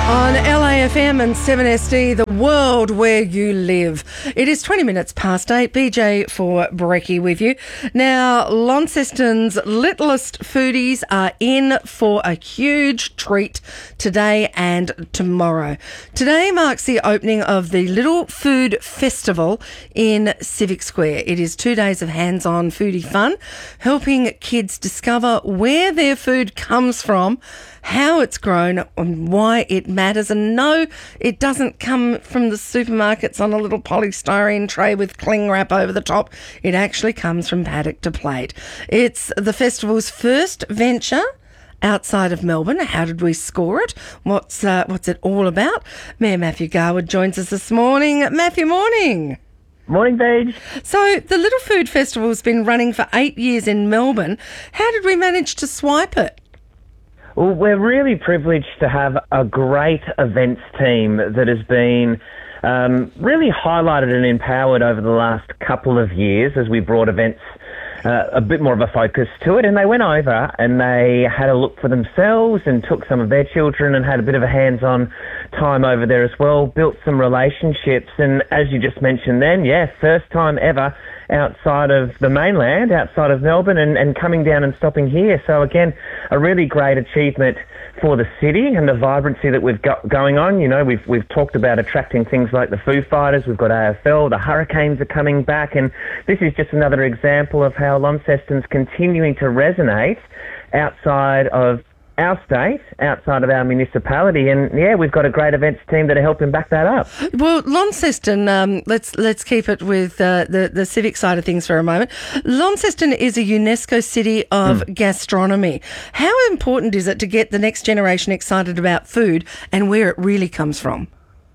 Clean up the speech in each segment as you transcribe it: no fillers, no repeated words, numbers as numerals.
On LAFM and 7SD, the world where you live. It is 20 minutes past 8. BJ for Brekkie with you. Now, Launceston's littlest foodies are in for a huge treat today and tomorrow. Today marks the opening of the Little Food Festival in Civic Square. It is 2 days of hands-on foodie fun, helping kids discover where their food comes from, how it's grown and why it matters. And no, it doesn't come from the supermarkets on a little polystyrene tray with cling wrap over the top. It actually comes from paddock to plate. It's the festival's first venture outside of Melbourne. How did we score it? What's it all about? Mayor Matthew Garwood joins us this morning. Matthew, morning. Morning, Paige. So the Little Food Festival's been running for 8 years in Melbourne. How did we manage to swipe it? Well, we're really privileged to have a great events team that has been really highlighted and empowered over the last couple of years as we brought events a bit more of a focus to it. And they went over and they had a look for themselves and took some of their children and had a bit of a hands-on time over there as well, built some relationships. And as you just mentioned then, first time ever outside of the mainland, outside of Melbourne, and coming down and stopping here. So again, a really great achievement for the city and the vibrancy that we've got going on. You know, we've talked about attracting things like the Foo Fighters, we've got AFL, the Hurricanes are coming back, and this is just another example of how Launceston's continuing to resonate outside of our state, outside of our municipality, and we've got a great events team that are helping back that up. Well, Launceston, let's keep it with the civic side of things for a moment. Launceston is a UNESCO City of Gastronomy. How important is it to get the next generation excited about food and where it really comes from?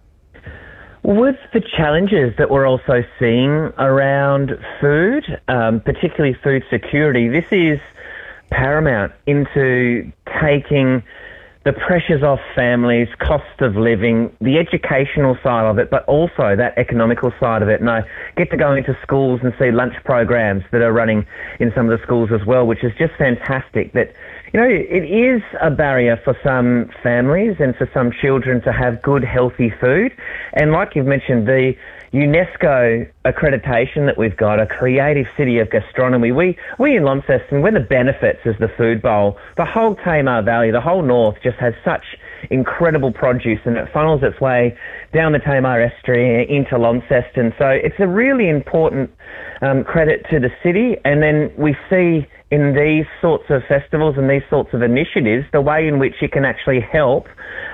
With the challenges that we're also seeing around food, particularly food security, this is paramount into taking the pressures off families, cost of living, the educational side of it, but also that economical side of it. And I get to go into schools and see lunch programs that are running in some of the schools as well, which is just fantastic. That, you know, it is a barrier for some families and for some children to have good, healthy food. And like you've mentioned, the UNESCO accreditation that we've got, a creative city of gastronomy. We in Launceston, we're the benefits as the food bowl. The whole Tamar Valley, the whole north just has such incredible produce, and it funnels its way down the Tamar Estuary into Launceston. So it's a really important credit to the city. And then we see in these sorts of festivals and these sorts of initiatives the way in which it can actually help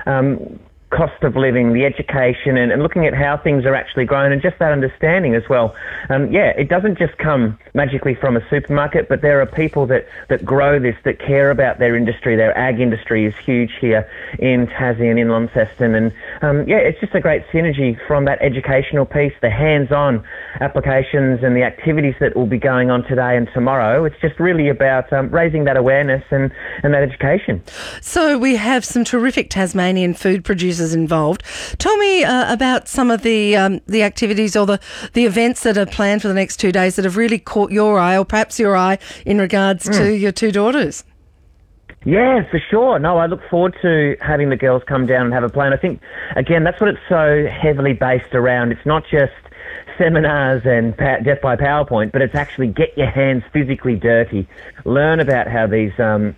cost of living, the education, and looking at how things are actually grown, and just that understanding as well. It doesn't just come magically from a supermarket, but there are people that grow this, that care about their industry. Their ag industry is huge here in Tassie and in Launceston. And it's just a great synergy from that educational piece, the hands-on applications and the activities that will be going on today and tomorrow. It's just really about raising that awareness and that education. So we have some terrific Tasmanian food producers involved. Tell me about some of the activities or the events that are planned for the next 2 days that have really caught your eye, or perhaps your eye, in regards to your two daughters. Yeah, for sure. No, I look forward to having the girls come down and have a play. And I think, again, that's what it's so heavily based around. It's not just seminars and death by PowerPoint, but it's actually get your hands physically dirty, learn about how these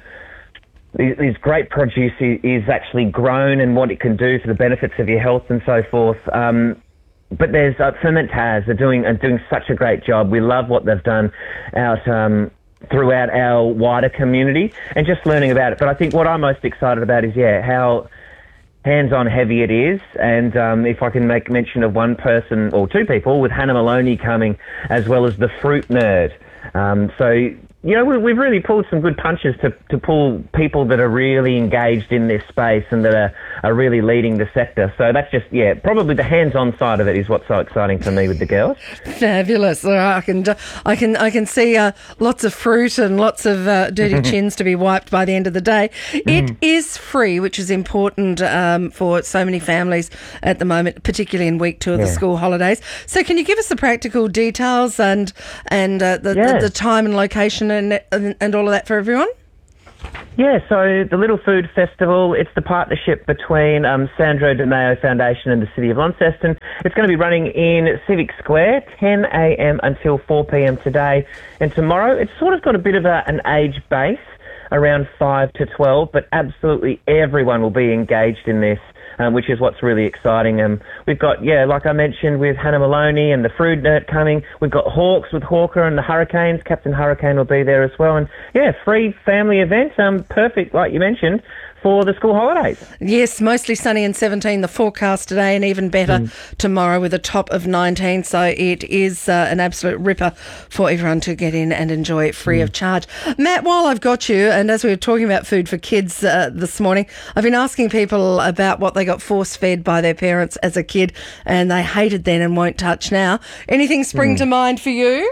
great produce is actually grown and what it can do for the benefits of your health and so forth. But there's Ferment Tas are doing such a great job. We love what they've done out throughout our wider community and just learning about it. But I think what I'm most excited about is how hands-on heavy it is. And if I can make mention of one person or two people, with Hannah Maloney coming, as well as the Fruit Nerd. So, you know, we've really pulled some good punches to pull people that are really engaged in this space and that are really leading the sector. So that's just, probably the hands-on side of it is what's so exciting for me with the girls. Fabulous. I can see lots of fruit and lots of dirty chins to be wiped by the end of the day. It is free, which is important for so many families at the moment, particularly in week 2 of the school holidays. So can you give us the practical details and the time and location and all of that for everyone? Yeah, so the Little Food Festival, it's the partnership between Sandro De Mayo Foundation and the City of Launceston. It's going to be running in Civic Square, 10 a.m. until 4 p.m. today and tomorrow. It's sort of got a bit of an age base, around 5 to 12, but absolutely everyone will be engaged in this, which is what's really exciting. We've got, like I mentioned, with Hannah Maloney and the Fruit Nerd coming. We've got Hawks with Hawker and the Hurricanes. Captain Hurricane will be there as well. And, free family event, perfect, like you mentioned, for the school holidays. Yes, mostly sunny and 17, the forecast today, and even better tomorrow with a top of 19. So it is an absolute ripper for everyone to get in and enjoy it free of charge. Matt, while I've got you, and as we were talking about food for kids this morning, I've been asking people about what they got force-fed by their parents as a kid, and they hated then and won't touch now. Anything spring to mind for you?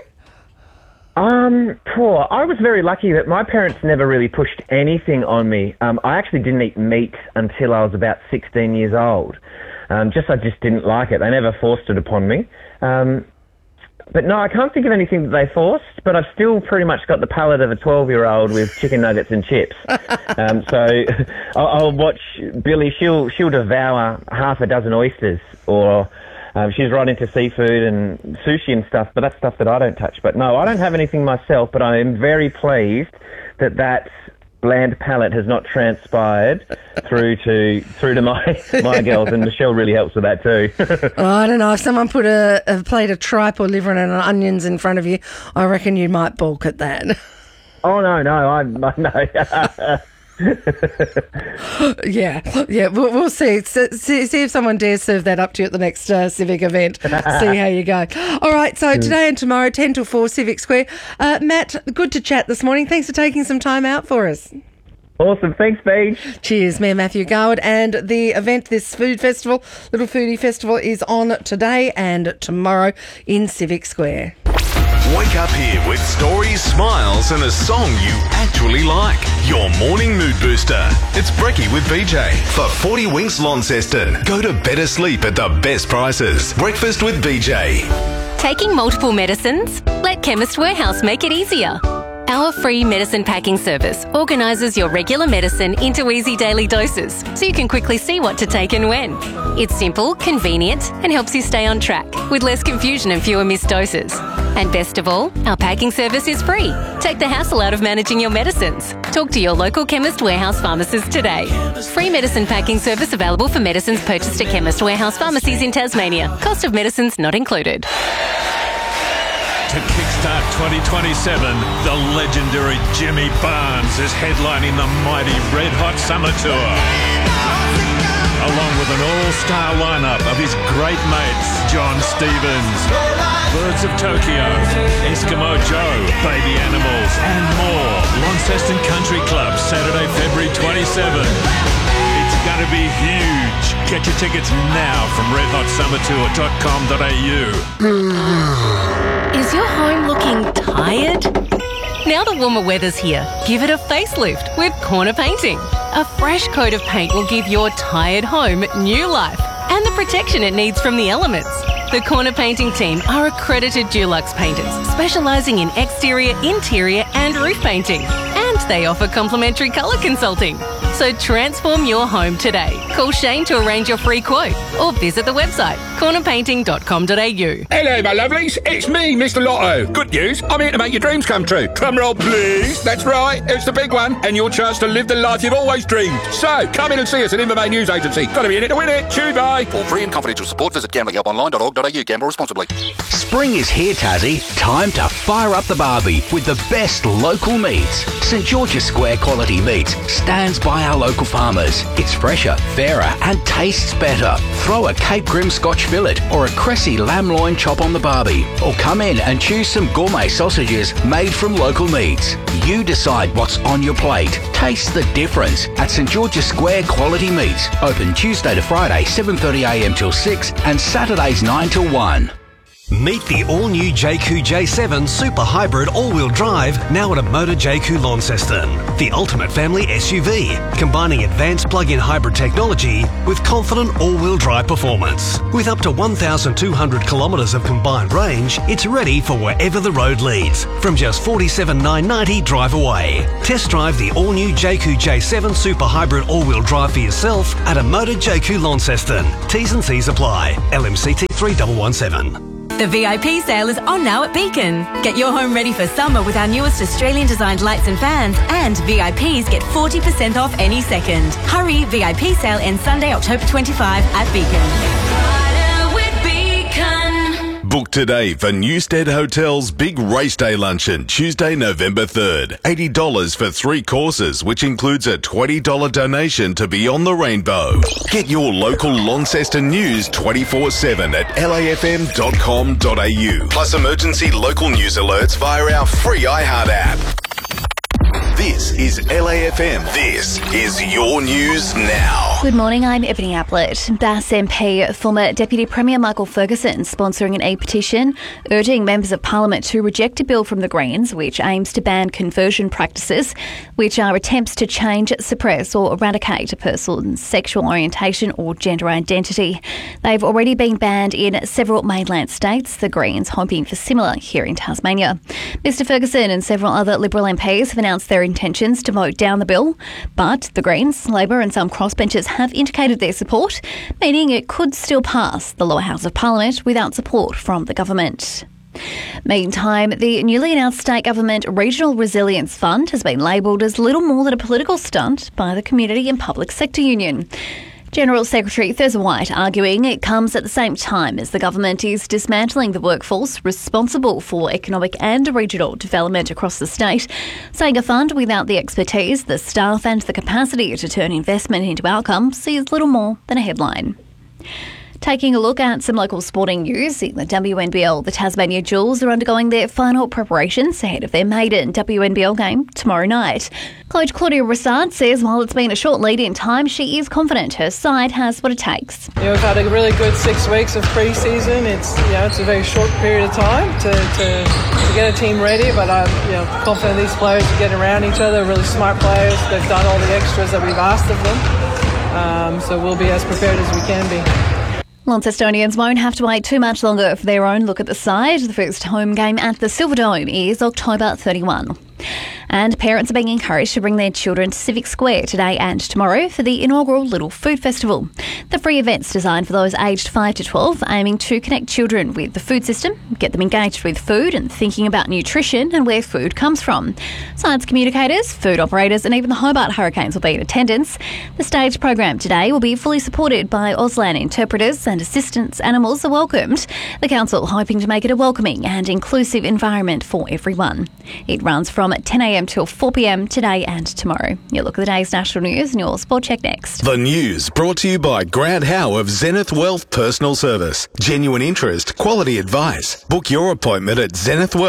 I was very lucky that my parents never really pushed anything on me. I actually didn't eat meat until I was about 16 years old. I just didn't like it. They never forced it upon me. But no, I can't think of anything that they forced, but I've still pretty much got the palate of a 12-year-old with chicken nuggets and chips. So I'll watch Billy. She'll devour half a dozen oysters, or she's right into seafood and sushi and stuff, but that's stuff that I don't touch. But no, I don't have anything myself, but I am very pleased that bland palate has not transpired through to my girls, and Michelle really helps with that too. I don't know. If someone put a plate of tripe or liver and onions in front of you, I reckon you might balk at that. Oh, no, no. Yeah, we'll see. See if someone dares serve that up to you at the next civic event. See how you go. All right, so today and tomorrow, 10 till 4, Civic Square. Matt, good to chat this morning. Thanks for taking some time out for us. Awesome. Thanks, Paige. Cheers, Mayor Matthew Garwood. And the event, this food festival, Little Foodie Festival, is on today and tomorrow in Civic Square. Wake up here with stories, smiles and a song you actually like. Your morning mood booster. It's Brekkie with BJ. For 40 Winks Launceston. Go to better sleep at the best prices. Breakfast with BJ. Taking multiple medicines? Let Chemist Warehouse make it easier. Our free medicine packing service organises your regular medicine into easy daily doses so you can quickly see what to take and when. It's simple, convenient and helps you stay on track with less confusion and fewer missed doses. And best of all, our packing service is free. Take the hassle out of managing your medicines. Talk to your local Chemist Warehouse pharmacist today. Free medicine packing service available for medicines purchased at Chemist Warehouse pharmacies in Tasmania. Cost of medicines not included. To kickstart 2027, the legendary Jimmy Barnes is headlining the mighty Red Hot Summer Tour. Along with an all-star lineup of his great mates, John Stevens, Birds of Tokyo, Eskimo Joe, Baby Animals, and more. Launceston Country Club, Saturday, February 27. It's going to be huge. Get your tickets now from redhotsummertour.com.au. Is your home looking tired? Now the warmer weather's here, give it a facelift with Corner Painting. A fresh coat of paint will give your tired home new life and the protection it needs from the elements. The Corner Painting team are accredited Dulux painters, specialising in exterior, interior and roof painting. And they offer complimentary colour consulting. So transform your home today. Call Shane to arrange your free quote or visit the website cornerpainting.com.au. Hello, my lovelies. It's me, Mr. Lotto. Good news. I'm here to make your dreams come true. Drum roll, please. That's right. It's the big one and your chance to live the life you've always dreamed. So, come in and see us at Invermain News Agency. Got to be in it to win it. Chew, bye. For free and confidential support, visit gamblinghelponline.org.au. Gamble responsibly. Spring is here, Tassie. Time to fire up the barbie with the best local meats. St George's Square quality meats stands by our local farmers. It's fresher, fairer and tastes better. Throw a Cape Grim Scotch fillet or a Cressy lamb loin chop on the barbie. Or come in and choose some gourmet sausages made from local meats. You decide what's on your plate. Taste the difference at St George's Square quality meats. Open Tuesday to Friday 7:30am till 6 and Saturdays 9 till 1. Meet the all-new JQ J7 Super Hybrid all-wheel drive now at a Motor JQ Launceston. The ultimate family SUV, combining advanced plug-in hybrid technology with confident all-wheel drive performance. With up to 1,200 kilometres of combined range, it's ready for wherever the road leads, from just $47,990 drive away. Test drive the all-new JQ J7 Super Hybrid all-wheel drive for yourself at a Motor JQ Launceston. T's and C's apply. LMCT 3117. The VIP sale is on now at Beacon. Get your home ready for summer with our newest Australian-designed lights and fans, and VIPs get 40% off any second. Hurry, VIP sale ends Sunday, October 25 at Beacon. Book today for Newstead Hotel's Big Race Day Luncheon, Tuesday, November 3rd. $80 for 3 courses, which includes a $20 donation to Beyond the Rainbow. Get your local Launceston news 24/7 at lafm.com.au. Plus emergency local news alerts via our free iHeart app. This is LAFM. This is your news now. Good morning, I'm Ebony Ablett. Bass MP, former Deputy Premier Michael Ferguson, sponsoring an e-petition urging members of Parliament to reject a bill from the Greens which aims to ban conversion practices, which are attempts to change, suppress or eradicate a person's sexual orientation or gender identity. They've already been banned in several mainland states, the Greens hoping for similar here in Tasmania. Mr Ferguson and several other Liberal MPs have announced their intentions to vote down the bill, but the Greens, Labor and some crossbenchers have indicated their support, meaning it could still pass the lower house of Parliament without support from the government. Meantime, the newly announced state government Regional Resilience Fund has been labelled as little more than a political stunt by the Community and Public Sector Union. General Secretary Thurza White arguing it comes at the same time as the government is dismantling the workforce responsible for economic and regional development across the state, saying a fund without the expertise, the staff and the capacity to turn investment into outcomes is little more than a headline. Taking a look at some local sporting news, in the WNBL, the Tasmania Jewels are undergoing their final preparations ahead of their maiden WNBL game tomorrow night. Coach Claudia Rissard says while it's been a short lead in time, she is confident her side has what it takes. We've had a really good 6 weeks of pre-season. It's a very short period of time to get a team ready, but I'm confident these players are getting around each other, really smart players. They've done all the extras that we've asked of them, so we'll be as prepared as we can be. Launcestonians won't have to wait too much longer for their own look at the side. The first home game at the Silverdome is October 31. And parents are being encouraged to bring their children to Civic Square today and tomorrow for the inaugural Little Food Festival. The free event's designed for those aged 5 to 12, aiming to connect children with the food system, get them engaged with food and thinking about nutrition and where food comes from. Science communicators, food operators and even the Hobart Hurricanes will be in attendance. The stage program today will be fully supported by Auslan interpreters and assistance animals are welcomed. The council hoping to make it a welcoming and inclusive environment for everyone. It runs from 10 a.m. till 4 p.m. today and tomorrow. You'll look at the day's national news and your Sport Check next. The news brought to you by Grant Howe of Zenith Wealth Personal Service. Genuine interest, quality advice. Book your appointment at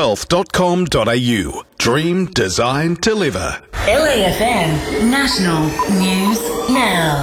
zenithwealth.com.au. Dream, design, deliver. LAFM National News Now.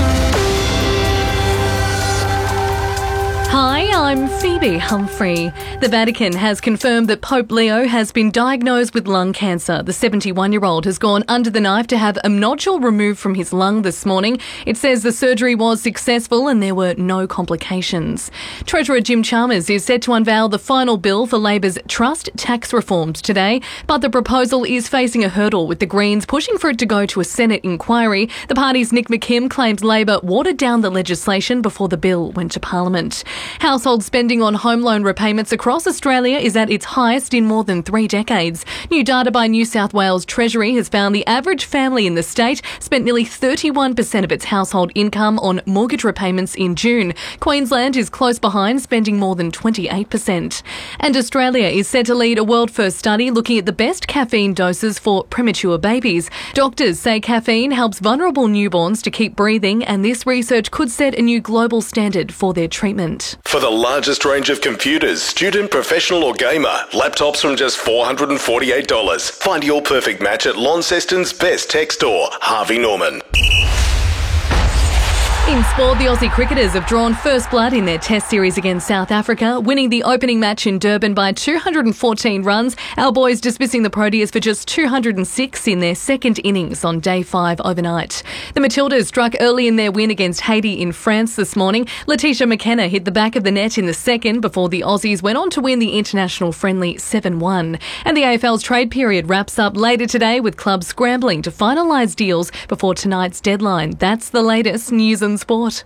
Hi, I'm Phoebe Humphrey. The Vatican has confirmed that Pope Leo has been diagnosed with lung cancer. The 71-year-old has gone under the knife to have a nodule removed from his lung this morning. It says the surgery was successful and there were no complications. Treasurer Jim Chalmers is set to unveil the final bill for Labor's trust tax reforms today, but the proposal is facing a hurdle with the Greens pushing for it to go to a Senate inquiry. The party's Nick McKim claims Labor watered down the legislation before the bill went to Parliament. Household spending on home loan repayments across Australia is at its highest in more than 3 decades. New data by New South Wales Treasury has found the average family in the state spent nearly 31% of its household income on mortgage repayments in June. Queensland is close behind, spending more than 28%. And Australia is set to lead a world-first study looking at the best caffeine doses for premature babies. Doctors say caffeine helps vulnerable newborns to keep breathing, and this research could set a new global standard for their treatment. For the largest range of computers, student, professional or gamer, laptops from just $448. Find your perfect match at Launceston's best tech store, Harvey Norman. In sport, the Aussie cricketers have drawn first blood in their test series against South Africa, winning the opening match in Durban by 214 runs. Our boys dismissing the Proteas for just 206 in their second innings on day 5 overnight. The Matildas struck early in their win against Haiti in France this morning. Letitia McKenna hit the back of the net in the second before the Aussies went on to win the international friendly 7-1. And the AFL's trade period wraps up later today with clubs scrambling to finalise deals before tonight's deadline. That's the latest news and sport.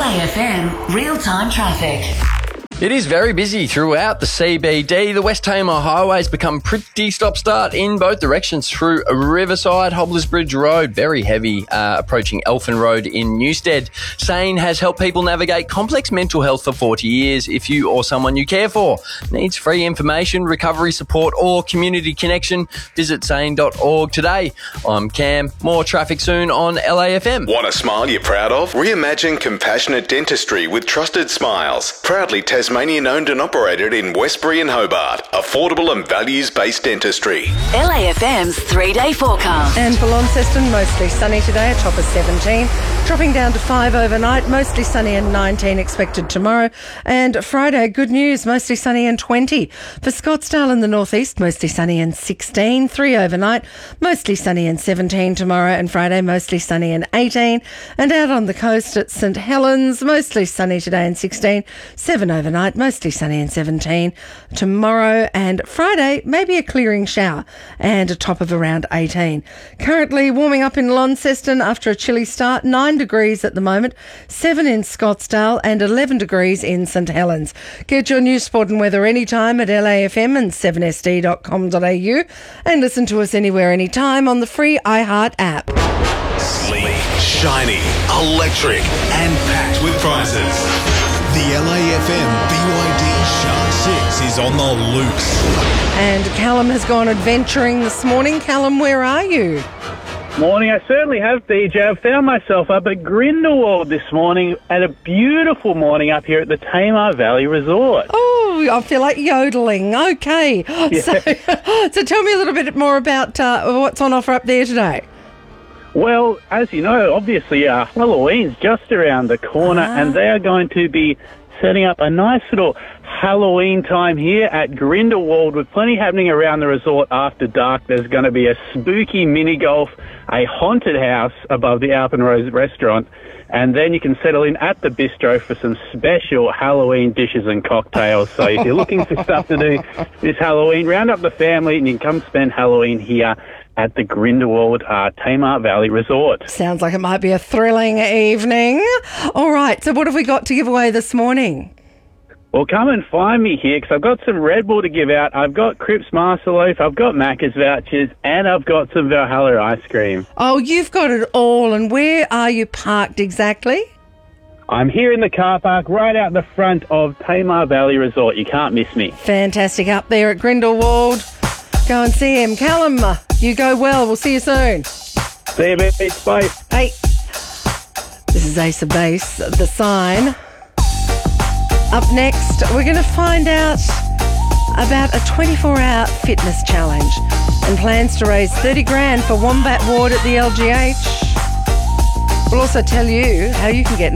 LAFM real-time traffic. It is very busy throughout the CBD. The West Tamar highways become pretty stop-start in both directions through Riverside, Hobblers Bridge Road, very heavy approaching Elfin Road in Newstead. SANE has helped people navigate complex mental health for 40 years. If you or someone you care for needs free information, recovery support or community connection, visit sane.org today. I'm Cam. More traffic soon on LAFM. Want a smile you're proud of? Reimagine compassionate dentistry with Trusted Smiles. Proudly Tasmanian owned and operated in Westbury and Hobart. Affordable and values-based dentistry. LAFM's 3-day forecast. And for Launceston, mostly sunny today, a top of 17. Dropping down to 5 overnight, mostly sunny and 19 expected tomorrow. And Friday, good news, mostly sunny and 20. For Scottsdale in the northeast, mostly sunny and 16. 3 overnight, mostly sunny and 17 tomorrow. And Friday, mostly sunny and 18. And out on the coast at St Helens, mostly sunny today and 16. 7 overnight, mostly sunny and 17 tomorrow, and Friday maybe a clearing shower and a top of around 18. Currently warming up in Launceston after a chilly start, 9 degrees at the moment, 7 in Scottsdale and 11 degrees in St Helens. Get your news, sport and weather anytime at LAFM and 7sd.com.au and listen to us anywhere anytime on the free iHeart app. Sleek, shiny, electric and packed with prizes. The LAFM BYD Shark 6 is on the loose. And Callum has gone adventuring this morning. Callum, where are you? Morning, I certainly have, BJ. I've found myself up at Grindelwald this morning at a beautiful morning up here at the Tamar Valley Resort. Oh, I feel like yodeling. Okay. Yeah. So tell me a little bit more about what's on offer up there today. Well, as you know, obviously Halloween's just around the corner and they are going to be setting up a nice little Halloween time here at Grindelwald with plenty happening around the resort after dark. There's going to be a spooky mini golf, a haunted house above the Alpenrose restaurant, and then you can settle in at the bistro for some special Halloween dishes and cocktails. So if you're looking for stuff to do this Halloween, round up the family and you can come spend Halloween here at the Grindelwald Tamar Valley Resort. Sounds like it might be a thrilling evening. All right, so what have we got to give away this morning? Well, come and find me here because I've got some Red Bull to give out. I've got Cripps Master Loaf, I've got Macca's vouchers, and I've got some Valhalla ice cream. Oh, you've got it all. And where are you parked exactly? I'm here in the car park right out the front of Tamar Valley Resort. You can't miss me. Fantastic. Up there at Grindelwald. Go and see him. Callum, you go well. We'll see you soon. See you, bitch. Bye. Hey. This is Ace of Base, The Sign. Up next, we're going to find out about a 24-hour fitness challenge and plans to raise 30 grand for Wombat Ward at the LGH. We'll also tell you how you can get